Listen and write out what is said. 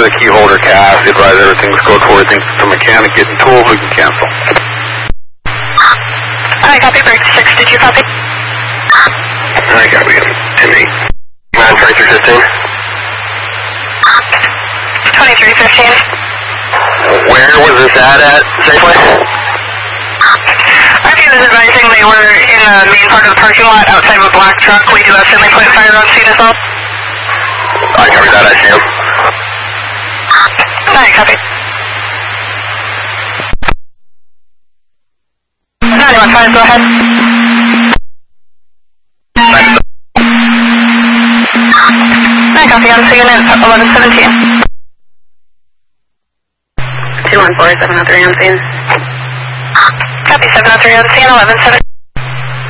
for the key holder cast. Advise everything's go towards the mechanic getting tools, we can cancel. I copy, break 6, did you copy? I copy, Timmy. 92315. 2315. Where was this at Safeway? RP was advising they were in the main part of the parking lot outside of a black truck. We do have Finley Point Fire on scene as well. I copy that, I see him. I copy. 915, go ahead. I copy, I'm seeing it at 1117. 214, 703 on scene. Copy, 703 on scene, 1117.